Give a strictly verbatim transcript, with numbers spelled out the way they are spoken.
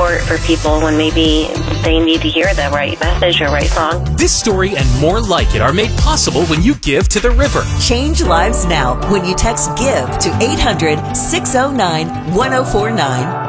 support for people when maybe they need to hear the right message or right song. This story and more like it are made possible when you give to the river. Change lives now when you text GIVE to eight hundred, six oh nine, one oh four nine